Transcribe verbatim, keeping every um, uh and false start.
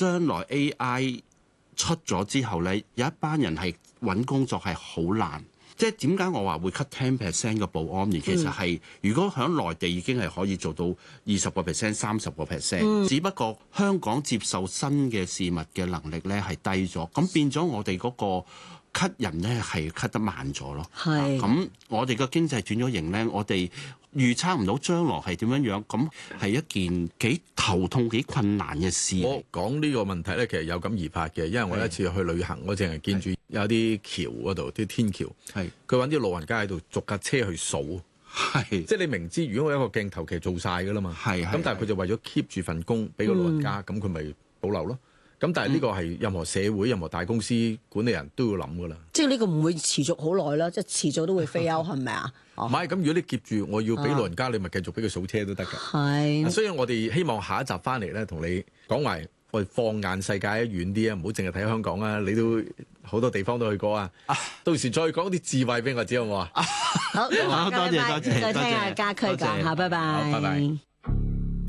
將來 A I 出咗之後咧，有一班人係揾工作係好難。即係點解我話會 cut ten percent 嘅保安員？其實係如果喺內地已經係可以做到二十個 percent、三十個 percent，只不過香港接受新嘅事物嘅能力咧係低咗，咁變咗我哋嗰個 cut 人咧係 cut 得慢咗咯。係咁，我哋個經濟轉咗型咧，我哋預測唔到將來係點樣樣，咁係一件幾頭痛、幾困難嘅事。 我講呢個問題咧，其實有感而發嘅，因為我有一次去旅行，我淨係見住有啲橋嗰度啲天橋，係佢揾啲老人家喺度逐架車去數，係即係你明知如果我有一個鏡頭其實做晒㗎啦嘛，係咁，但係佢就為咗 keep 住份工俾個老人家，咁佢咪保留咯。咁但係呢個係任何社會、任何大公司管理人都要諗㗎啦。 即係呢個唔會持續好耐啦，即係遲早都會飛歐，係咪啊？ 唔係咁，如果你夾住我要俾老人家，你咪繼續俾佢數車都得㗎。 係， 所以我哋希望下一集翻嚟咧，同你講埋我哋放眼世界遠啲啊，唔好淨係睇香港啊，你都好多地方都去過啊。到時再講啲智慧俾我知好唔好啊？ 好， 多謝多謝， 再聽下家駒講下，拜拜。 拜拜。